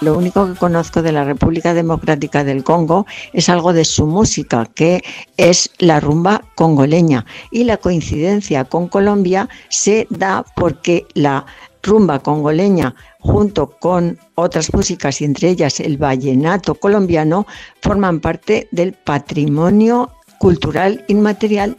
lo único que conozco de la República Democrática del Congo es algo de su música, que es la rumba congoleña. Y la coincidencia con Colombia se da porque la rumba congoleña, junto con otras músicas y entre ellas el vallenato colombiano, forman parte del patrimonio cultural inmaterial